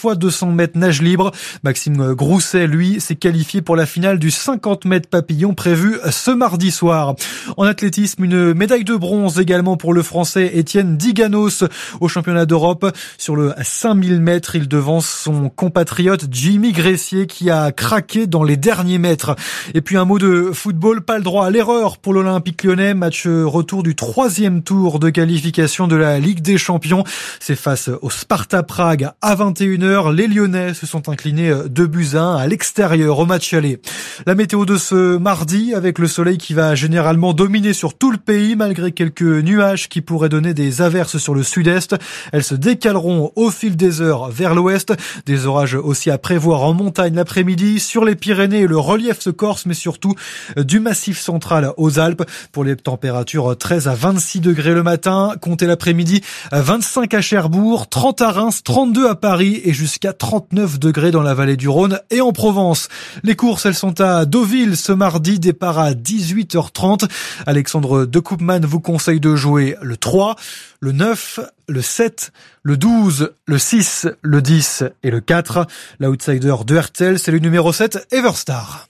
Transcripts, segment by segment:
x 200 mètres nage libre. Maxime Grousset, lui, s'est qualifié pour la finale du 50 mètres papillon prévu ce mardi soir. En athlétisme, une médaille de bronze également pour le Français Étienne Diganos au championnat d'Europe. Sur le 5000 mètres, il devance son compatriote Jimmy Gressier qui a craqué dans les derniers mètres. Et puis un mot de football, pas le droit à l'erreur pour l'Olympique Lyonnais. Match retour du 3e tour de qualification de la Ligue des Champions. C'est face au Sparta Prague à 21h. Les Lyonnais se sont inclinés 2-1 à l'extérieur au match aller. La météo de ce mardi avec le soleil qui va généralement dominer sur tout le pays malgré quelques nuages qui pourraient donner des averses sur le sud-est. Elles se décaleront au fil des heures vers l'ouest. Des orages aussi à prévoir en montagne l'après-midi sur les Pyrénées et le relief se corse, mais surtout du massif central aux Alpes. Pour les températures 13 à 26 degrés le matin, comptez l'après-midi 25 à Cherbourg, 30 à Reims, 32 à Paris et jusqu'à 39 degrés dans la vallée du Rhône et en Provence. Les courses, elles sont à Deauville ce mardi, départ à 18h30. Alexandre De Koopman vous conseille de jouer le 3, le 9, le 7, le 12, le 6, le 10 et le 4. L'outsider de RTL, c'est le numéro 7, Everstar.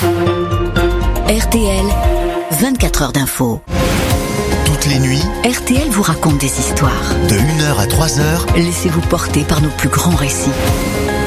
RTL, 24 heures d'info. Toutes les nuits, RTL vous raconte des histoires. de 1h à 3h, Laissez-vous porter par nos plus grands récits.